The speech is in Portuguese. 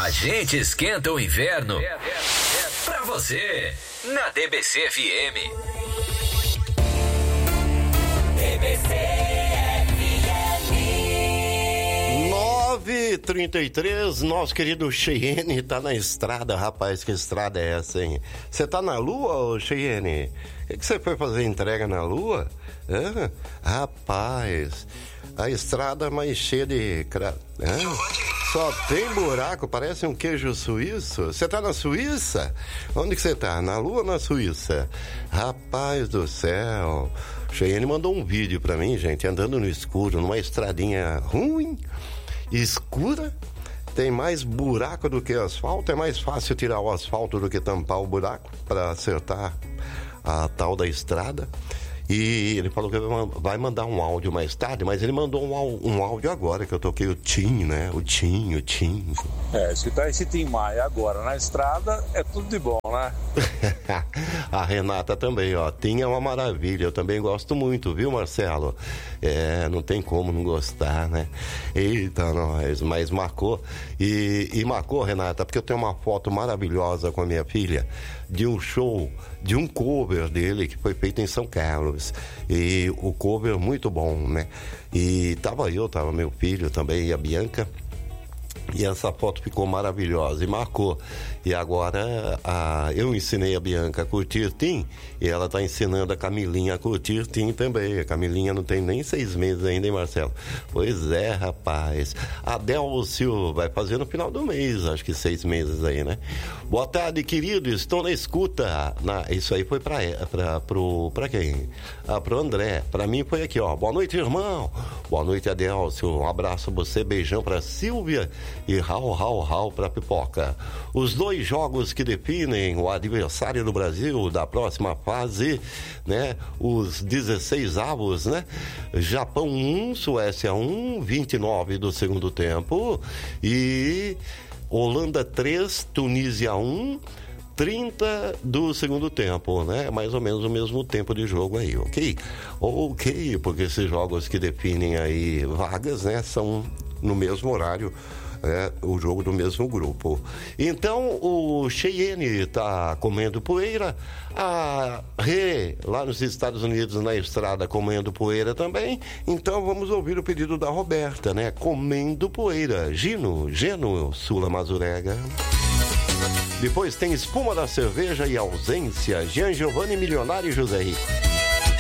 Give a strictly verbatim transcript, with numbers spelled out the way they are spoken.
A gente esquenta o inverno pra você, na D B C F M. D B C F M. nove e trinta e três, nosso querido Cheyenne tá na estrada, rapaz, que estrada é essa, hein? Você tá na lua, ô Cheyenne? O que você foi fazer entrega na lua? Hã? Rapaz, a estrada mais cheia de... Cra... Só tem buraco, parece um queijo suíço. Você tá na Suíça? Onde que você tá? Na lua ou na Suíça? Rapaz do céu. Cheyenne mandou um vídeo pra mim, gente, andando no escuro, numa estradinha ruim, escura. Tem mais buraco do que asfalto. É mais fácil tirar o asfalto do que tampar o buraco para acertar a tal da estrada. E ele falou que vai mandar um áudio mais tarde, mas ele mandou um, um áudio agora, que eu toquei o Tim, né? O Tim, o Tim. É, escutar esse Tim Maia agora na estrada é tudo de bom, né? A Renata também, ó. Tim é uma maravilha, eu também gosto muito, viu, Marcelo? É, não tem como não gostar, né? Eita, nós, mas marcou. E, e marcou, Renata, porque eu tenho uma foto maravilhosa com a minha filha de um show, de um cover dele que foi feito em São Carlos. E o cover muito bom, né? E tava eu, tava meu filho também e a Bianca. E essa foto ficou maravilhosa e marcou. E agora a, eu ensinei a Bianca a curtir Tim e ela está ensinando a Camilinha a curtir Tim também. A Camilinha não tem nem seis meses ainda, hein, Marcelo? Pois é, rapaz. A Delcio vai fazer no final do mês, acho que seis meses aí, né? Boa tarde, querido. Estou na escuta. Na, isso aí foi para para pro para quem? Ah, pro André. Para mim foi aqui, ó. Boa noite, irmão. Boa noite, Adelcio. Um abraço a você, beijão para Silvia e rau, rau, rau pra Pipoca. Os dois jogos que definem o adversário do Brasil da próxima fase, né? Os dezesseis avos, né? Japão um, Suécia um, vinte e nove do segundo tempo. E Holanda três, Tunísia um, trinta do segundo tempo, né? Mais ou menos o mesmo tempo de jogo aí, ok? Ok, porque esses jogos que definem aí vagas, né? São no mesmo horário. É, o jogo do mesmo grupo. Então o Cheyenne tá comendo poeira, a Rê lá nos Estados Unidos na estrada comendo poeira também. Então vamos ouvir o pedido da Roberta, né? Comendo poeira. Gino, Geno, Sula Mazurega. Depois tem Espuma da Cerveja e Ausência, Jean Giovanni Milionário e José Rico.